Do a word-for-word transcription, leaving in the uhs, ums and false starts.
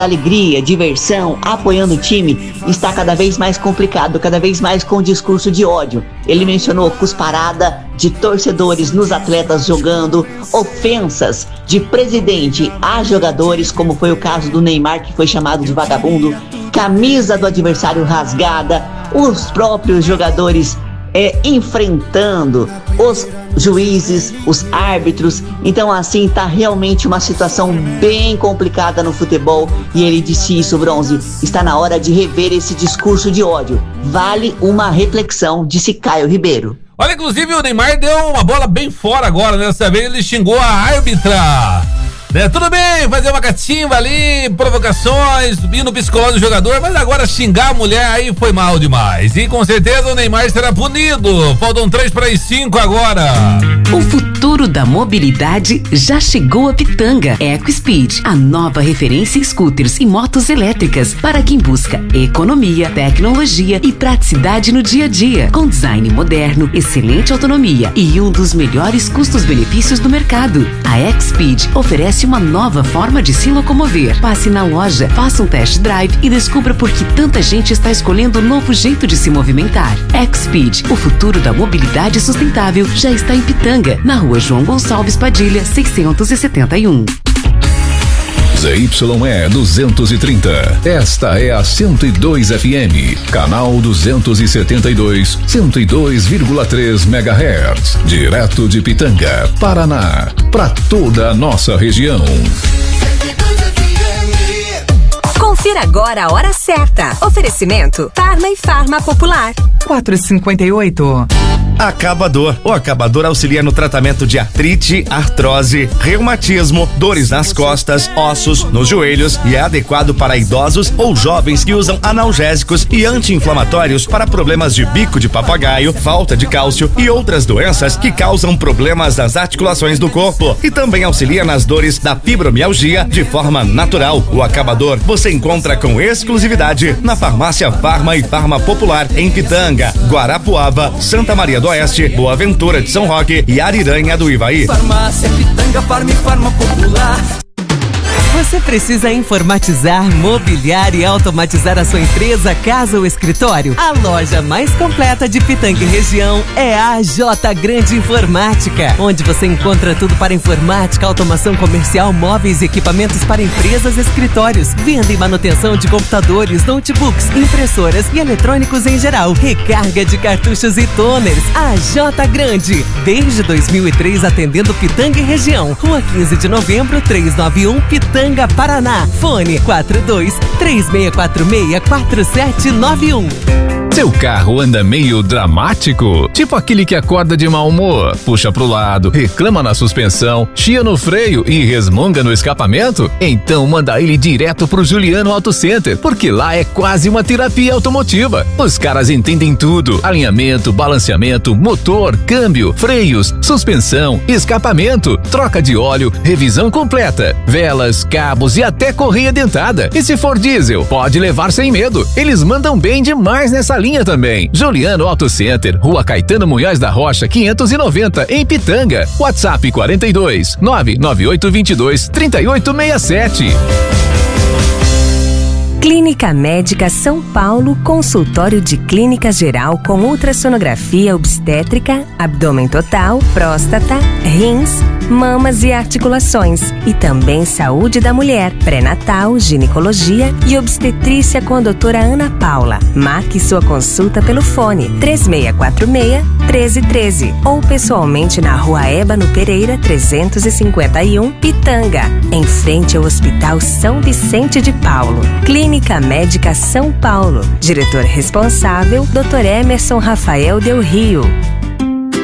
alegria, diversão, apoiando o time, está cada vez mais complicado, cada vez mais com discurso de ódio. Ele mencionou cusparada de torcedores nos atletas jogando, ofensas de presidente a jogadores, como foi o caso do Neymar, que foi chamado de vagabundo, camisa do adversário rasgada, os próprios jogadores é, enfrentando os juízes, os árbitros. Então assim tá realmente uma situação bem complicada no futebol, e ele disse isso, Bronze, está na hora de rever esse discurso de ódio. Vale uma reflexão, disse Caio Ribeiro. Olha, inclusive o Neymar deu uma bola bem fora agora, né? Dessa vez ele xingou a árbitra. Né? Tudo bem, fazer uma catimba ali, provocações, subir no psicológico do jogador, mas agora xingar a mulher aí foi mal demais. E com certeza o Neymar será punido. Faltam três para as cinco agora. O futuro da mobilidade já chegou a Pitanga. EcoSpeed, a nova referência em scooters e motos elétricas para quem busca economia, tecnologia e praticidade no dia a dia. Com design moderno, excelente autonomia e um dos melhores custos-benefícios do mercado. A EcoSpeed oferece uma nova forma de se locomover. Passe na loja, faça um test drive e descubra por que tanta gente está escolhendo um novo jeito de se movimentar. EcoSpeed, o futuro da mobilidade sustentável, já está em Pitanga, na rua João Gonçalves Padilha, seiscentos e setenta e um. Z Y E duzentos e trinta. Esta é a cento e dois F M, canal duzentos e setenta e dois, cento e dois vírgula três megahertz, direto de Pitanga, Paraná, para toda a nossa região. Confira agora a hora certa. Oferecimento Farma e Farma Popular. quatro e cinquenta e oito. Acabador. O Acabador auxilia no tratamento de artrite, artrose, reumatismo, dores nas costas, ossos, nos joelhos e é adequado para idosos ou jovens que usam analgésicos e anti-inflamatórios para problemas de bico de papagaio, falta de cálcio e outras doenças que causam problemas nas articulações do corpo. E também auxilia nas dores da fibromialgia de forma natural. O Acabador você encontra com exclusividade na Farmácia Farma e Farma Popular em Pitanga, Guarapuava, Santa Maria do Oeste, Boa Ventura de São Roque e Ariranha do Ivaí. Farmácia Pitanga, Farma e Farma Popular. Você precisa informatizar, mobiliar e automatizar a sua empresa, casa ou escritório? A loja mais completa de Pitanga e região é a J Grande Informática, onde você encontra tudo para informática, automação comercial, móveis e equipamentos para empresas e escritórios, venda e manutenção de computadores, notebooks, impressoras e eletrônicos em geral, recarga de cartuchos e toners. A J Grande, desde dois mil e três atendendo Pitanga e região. Rua quinze de novembro, trezentos e noventa e um, Pitanga, Paraná. Fone quatro dois, três seis quatro seis, quatro sete nove um. Seu carro anda meio dramático? Tipo aquele que acorda de mau humor, puxa pro lado, reclama na suspensão, chia no freio e resmunga no escapamento? Então manda ele direto pro Juliano Auto Center, porque lá é quase uma terapia automotiva. Os caras entendem tudo: alinhamento, balanceamento, motor, câmbio, freios, suspensão, escapamento, troca de óleo, revisão completa, velas, cabos e até correia dentada. E se for diesel, pode levar sem medo. Eles mandam bem demais nessa linha também. Juliano Auto Center, Rua Caetano Munhoz da Rocha, quinhentos e noventa, em Pitanga. WhatsApp quarenta e dois, nove nove oito dois dois, três oito seis sete. Clínica Médica São Paulo, consultório de clínica geral com ultrassonografia obstétrica, abdômen total, próstata, rins, mamas e articulações. E também saúde da mulher, pré-natal, ginecologia e obstetrícia com a doutora Ana Paula. Marque sua consulta pelo fone três seis quatro seis, um três um três ou pessoalmente na Rua Ébano Pereira, trezentos e cinquenta e um, Pitanga, em frente ao Hospital São Vicente de Paulo. Clínica Médica São Paulo. Diretor responsável, doutor Emerson Rafael Del Rio.